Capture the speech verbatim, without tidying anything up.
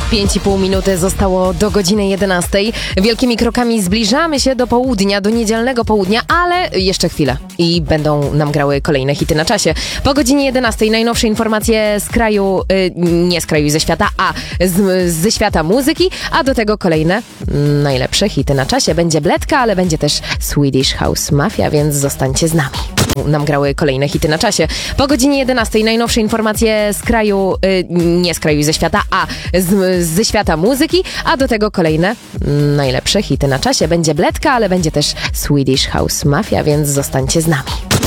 pięć i pół minuty zostało do godziny jedenastej. Wielkimi krokami zbliżamy się do południa, do niedzielnego południa, ale jeszcze chwilę i będą nam grały kolejne hity na czasie. Po godzinie jedenastej najnowsze informacje z kraju, y, nie z kraju i ze świata, a z, ze świata muzyki, a do tego kolejne mm, najlepsze hity na czasie. Będzie Bledka, ale będzie też Swedish House Mafia, więc zostańcie z nami. Nam grały kolejne hity na czasie. Po godzinie jedenastej najnowsze informacje z kraju, y, nie z kraju i ze świata, a z, ze świata muzyki, a do tego kolejne mm, najlepsze hity na czasie. Będzie Bledka, ale będzie też Swedish House Mafia, więc zostańcie z nami.